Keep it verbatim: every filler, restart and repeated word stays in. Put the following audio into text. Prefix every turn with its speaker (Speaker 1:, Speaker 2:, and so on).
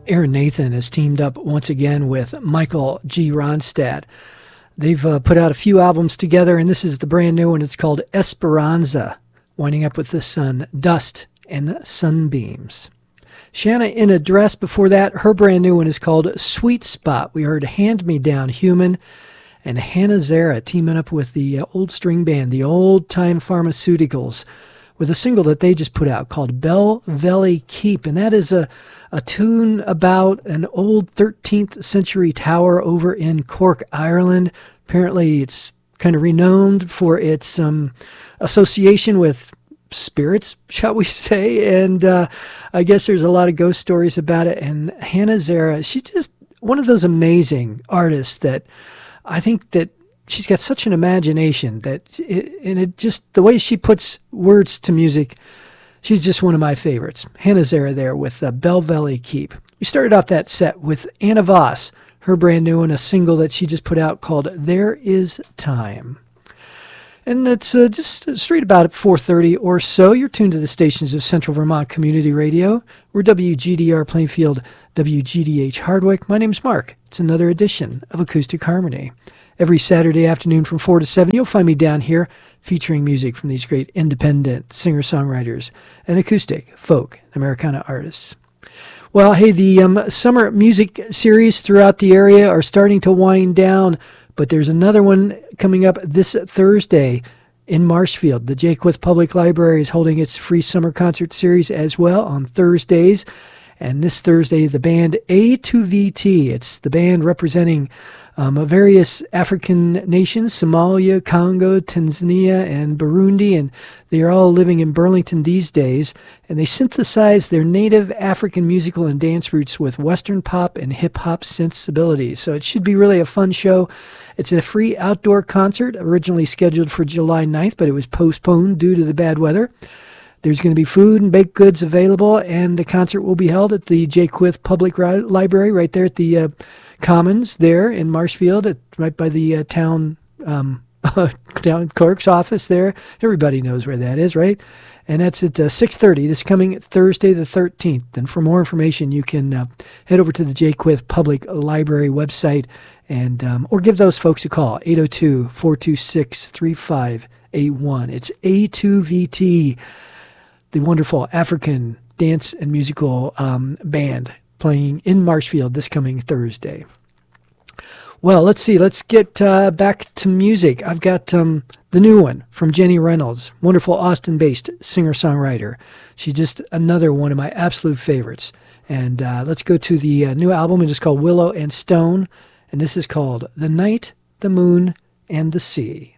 Speaker 1: Aaron Nathan has teamed up once again with Michael G. Ronstadt. They've uh, put out a few albums together, and this is the brand new one. It's called Esperanza, winding up with the sun, dust, and sunbeams. Shanna in a Dress before that, her brand new one is called Sweet Spot. We heard Hand Me Down Human, and Hannah Zara teaming up with the uh, old string band, the Old Time Pharmaceuticals, with a single that they just put out called Bell Valley Keep. And that is a, a tune about an old thirteenth century tower over in Cork, Ireland. Apparently it's kind of renowned for its um, association with spirits, shall we say. And uh, I guess there's a lot of ghost stories about it. And Hannah Zara, she's just one of those amazing artists that I think that she's got such an imagination that, it, and it just, the way she puts words to music, she's just one of my favorites. Hannah Zara there with uh, Bell Valley Keep. We started off that set with Anna Voss, her brand new one, a single that she just put out called There Is Time. And it's uh, just straight about at four thirty or so. You're tuned to the stations of Central Vermont Community Radio. We're W G D R Plainfield, W G D H Hardwick. My name's Mark. It's another edition of Acoustic Harmony. Every Saturday afternoon from four to seven, you'll find me down here featuring music from these great independent singer-songwriters and acoustic, folk, and Americana artists. Well, hey, the um, summer music series throughout the area are starting to wind down, but there's another one coming up this Thursday in Marshfield. The Jaquith Public Library is holding its free summer concert series as well on Thursdays. And this Thursday, the band A two V T. It's the band representing um, various African nations, Somalia, Congo, Tanzania, and Burundi. And they are all living in Burlington these days. And they synthesize their native African musical and dance roots with Western pop and hip-hop sensibilities. So it should be really a fun show. It's a free outdoor concert, originally scheduled for July ninth, but it was postponed due to the bad weather. There's going to be food and baked goods available, and the concert will be held at the Jaquith Public Library right there at the uh, Commons there in Marshfield, at, right by the uh, town um, town clerk's office there. Everybody knows where that is, right? And that's at uh, six thirty this coming Thursday the thirteenth. And for more information, you can uh, head over to the Jaquith Public Library website and um, or give those folks a call, eight oh two, four two six, three five eight one. It's A two V T, the wonderful African dance and musical um, band playing in Marshfield this coming Thursday. Well, let's see. Let's get uh, back to music. I've got um, the new one from Jenny Reynolds, wonderful Austin-based singer-songwriter. She's just another one of my absolute favorites. And uh, let's go to the uh, new album. It's called Willow and Stone, and this is called The Night, the Moon, and the Sea.